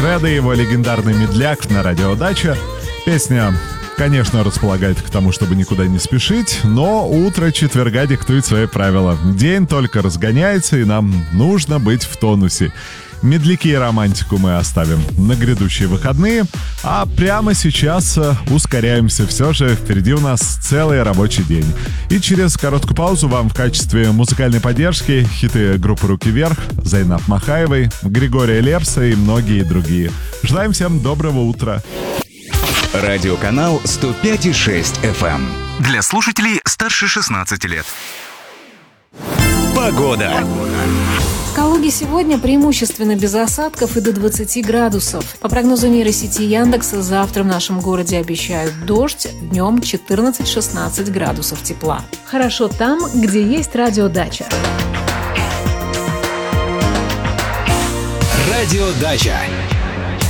Кредо и его легендарный медляк на радио Дача. Песня, конечно, располагает к тому, чтобы никуда не спешить, но утро четверга диктует свои правила. День только разгоняется, и нам нужно быть в тонусе. Медляки и романтику мы оставим на грядущие выходные, а прямо сейчас ускоряемся. Все же впереди у нас целый рабочий день. И через короткую паузу вам в качестве музыкальной поддержки хиты группы «Руки вверх», Зайнаб Махаевой, Григория Лепса и многие другие. Желаем всем доброго утра. Радиоканал 105,6 FM. Для слушателей старше 16 лет. Погода. В Калуге сегодня преимущественно без осадков и до 20 градусов. По прогнозу нейросети Яндекса, завтра в нашем городе обещают дождь, днем 14-16 градусов тепла. Хорошо там, где есть радиодача. Радиодача.